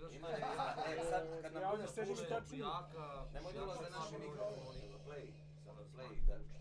Ima, sad kad nam bude Jaka, nemoj dolaze naši mikrofoni, play, samo play,